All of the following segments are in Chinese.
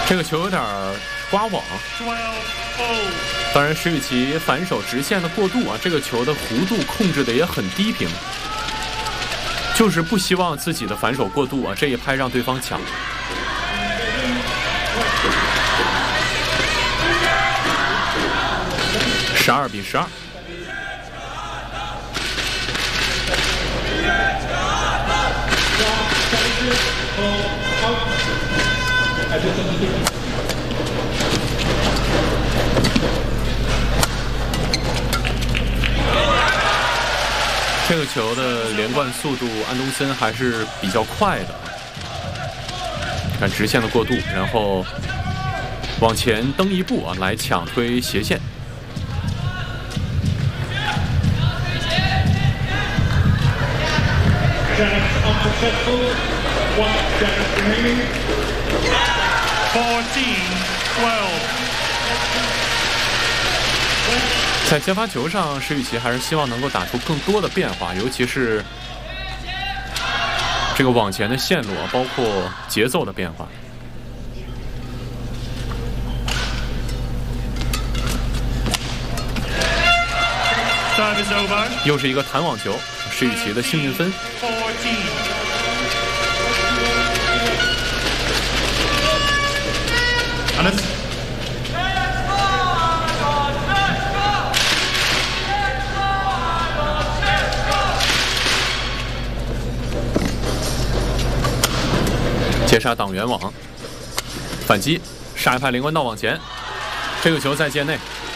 这个球有点刮网。当然，石宇奇反手直线的过渡啊，这个球的弧度控制的也很低平，就是不希望自己的反手过渡啊，这一拍让对方抢。12-12。这个球的连贯速度，安东森还是比较快的。看直线的过渡，然后往前蹬一步啊，来抢推斜线。在接发球上，石宇奇还是希望能够打出更多的变化，尤其是这个往前的线路，包括节奏的变化。又是一个弹网球，石宇奇的幸运分。接杀挡圆网，反击，杀一拍连贯道往前，这个球在界内。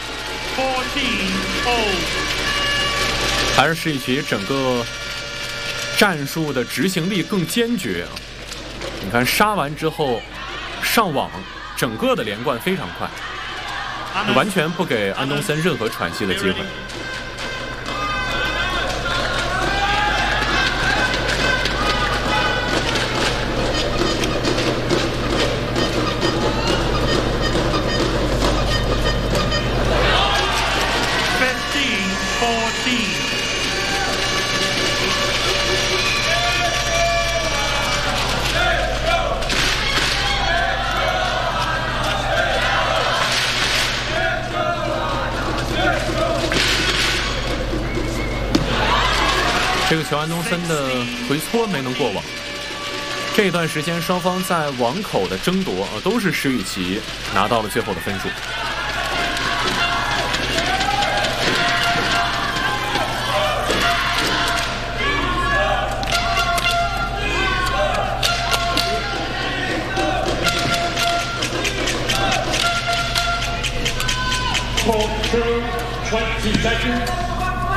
还是石宇奇整个战术的执行力更坚决啊！你看杀完之后上网，整个的连贯非常快，完全不给安东森任何喘息的机会。这个球安东森的回搓没能过网。这一段时间双方在网口的争夺都是石宇奇拿到了最后的分数。 20 seconds.